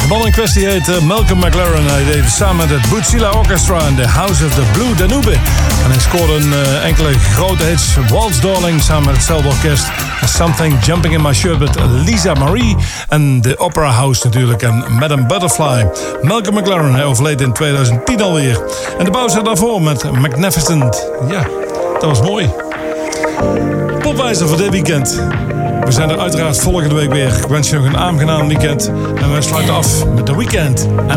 man in kwestie heet Malcolm McLaren. Hij deed het samen met het Bootsila Orchestra in The House of the Blue Danube. En hij scoorde enkele grote hits. Waltz Darling samen met hetzelfde orkest. Something Jumping in My Shirt met Lisa Marie. En de Opera House natuurlijk. En Madame Butterfly. Malcolm McLaren, hij overleed in 2010 alweer. En de bouw zat daarvoor met Magnificent. Ja, dat was mooi. Popwijzer voor dit weekend. We zijn er uiteraard volgende week weer. Ik wens je nog een aangenaam weekend. En wij sluiten af met The Weeknd en